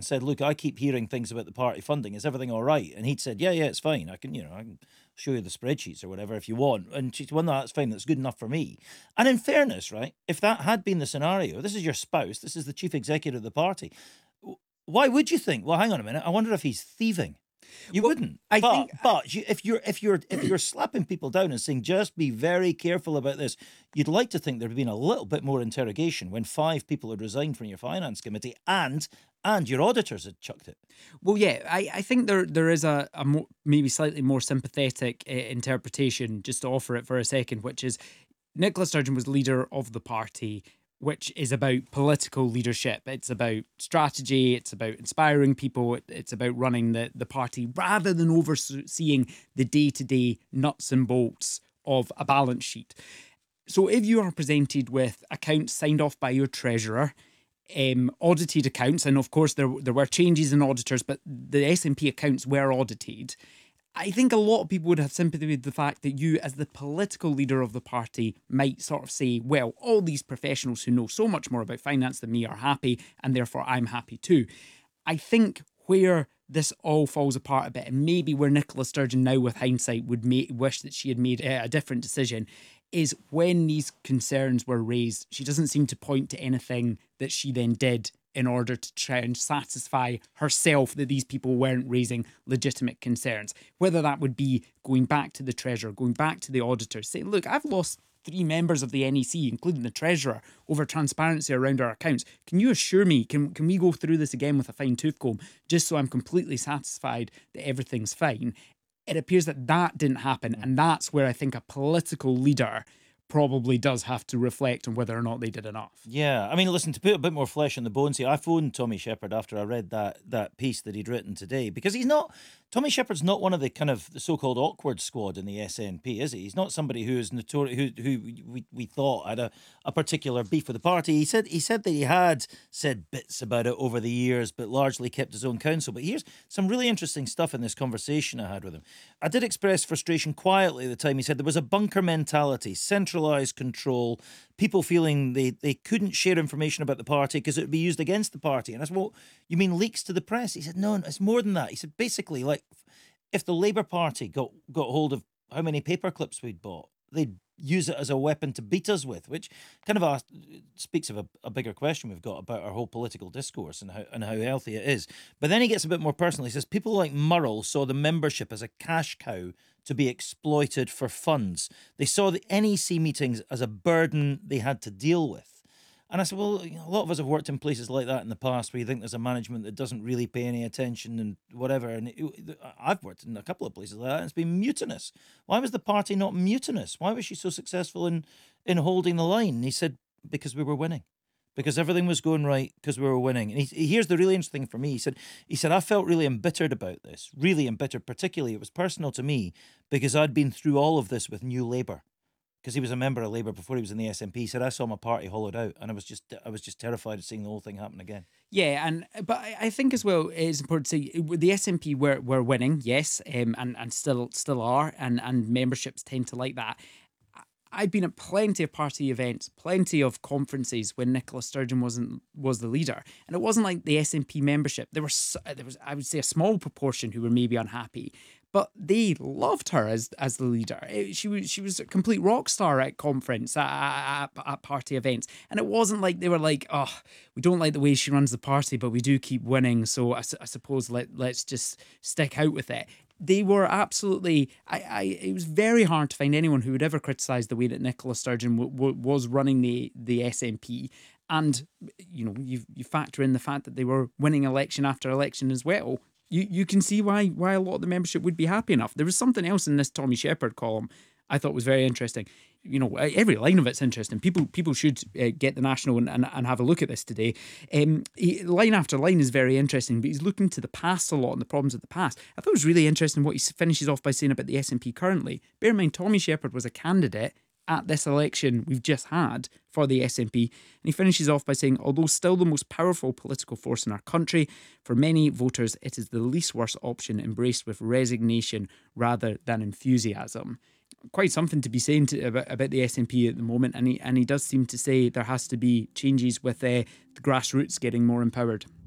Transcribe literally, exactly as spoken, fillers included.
and said, look, I keep hearing things about the party funding. Is everything all right? And he'd said, yeah, yeah, it's fine. I can, you know, I can show you the spreadsheets or whatever if you want. And she's, well, no, that's fine. That's good enough for me. And in fairness, right, if that had been the scenario, this is your spouse, this is the chief executive of the party. Why would you think, well, hang on a minute, I wonder if he's thieving? You well, wouldn't. I but, think, but you, if you're if you're if you're slapping people down and saying just be very careful about this, you'd like to think there'd been a little bit more interrogation when five people had resigned from your finance committee and and your auditors had chucked it. Well, yeah, I, I think there there is a, a more, maybe slightly more sympathetic uh, interpretation, just to offer it for a second, which is Nicola Sturgeon was leader of the party, which is about political leadership. It's about strategy. It's about inspiring people. It's about running the, the party rather than overseeing the day-to-day nuts and bolts of a balance sheet. So if you are presented with accounts signed off by your treasurer, um, audited accounts, and of course there, there were changes in auditors, but the S N P accounts were audited, I think a lot of people would have sympathy with the fact that you, as the political leader of the party, might sort of say, well, all these professionals who know so much more about finance than me are happy, and therefore I'm happy too. I think where this all falls apart a bit, and maybe where Nicola Sturgeon now with hindsight would make, wish that she had made a different decision, is when these concerns were raised, she doesn't seem to point to anything that she then did in order to try and satisfy herself that these people weren't raising legitimate concerns. Whether that would be going back to the treasurer, going back to the auditors, saying, look, I've lost three members of the N E C, including the treasurer, over transparency around our accounts. Can you assure me, can, can we go through this again with a fine tooth comb, just so I'm completely satisfied that everything's fine? It appears that that didn't happen, and that's where I think a political leader probably does have to reflect on whether or not they did enough. Yeah, I mean, listen, to put a bit more flesh on the bones here, I phoned Tommy Sheppard after I read that that piece that he'd written today, because he's not, Tommy Sheppard's not one of the kind of the so-called awkward squad in the S N P, is he? He's not somebody who is notorious, who who we, we thought had a, a particular beef with the party. He said he said that he had said bits about it over the years, but largely kept his own counsel. But here's some really interesting stuff in this conversation I had with him. I did express frustration quietly at the time. He said there was a bunker mentality, centralised control, people feeling they, they couldn't share information about the party because it would be used against the party. And I said, well, you mean leaks to the press? He said, no, it's more than that. He said, basically, like, if the Labour Party got, got hold of how many paper clips we'd bought, they'd use it as a weapon to beat us with, which kind of a, speaks of a, a bigger question we've got about our whole political discourse and how and how healthy it is. But then he gets a bit more personal. He says, people like Murrell saw the membership as a cash cow to be exploited for funds. They saw the N E C meetings as a burden they had to deal with. And I said, well, you know, a lot of us have worked in places like that in the past where you think there's a management that doesn't really pay any attention and whatever. And it, I've worked in a couple of places like that, and it's been mutinous. Why was the party not mutinous? Why was she so successful in, in holding the line? And he said, because we were winning. Because everything was going right because we were winning. And he, here's the really interesting thing for me. He said, he said, I felt really embittered about this, really embittered. Particularly, it was personal to me because I'd been through all of this with New Labour. Because he was a member of Labour before he was in the S N P. He said, I saw my party hollowed out, and I was just I was just terrified of seeing the whole thing happen again. Yeah, and but I think as well it's important to say the S N P were were winning, yes, um, and and still still are, and and memberships tend to like that. I've been at plenty of party events, plenty of conferences when Nicola Sturgeon wasn't was the leader, and it wasn't like the S N P membership. There was there was I would say a small proportion who were maybe unhappy, but they loved her as as the leader. She was she was a complete rock star at conference, at, at, at party events, and it wasn't like they were like, oh, we don't like the way she runs the party, but we do keep winning, so I, I suppose let let's just stick out with it. They were absolutely. I, I. It was very hard to find anyone who would ever criticise the way that Nicola Sturgeon w- w- was running the the S N P, and you know, you you factor in the fact that they were winning election after election as well. You you can see why why a lot of the membership would be happy enough. There was something else in this Tommy Sheppard column I thought was very interesting. You know, every line of it's interesting. People people should uh, get the National and, and, and have a look at this today. Um, he, line after line is very interesting, but he's looking to the past a lot and the problems of the past. I thought it was really interesting what he finishes off by saying about the S N P currently. Bear in mind, Tommy Sheppard was a candidate at this election we've just had for the S N P, and he finishes off by saying, although still the most powerful political force in our country, for many voters it is the least worst option, embraced with resignation rather than enthusiasm. Quite something to be saying to, about, about the S N P at the moment, and he and he does seem to say there has to be changes with uh, the grassroots getting more empowered.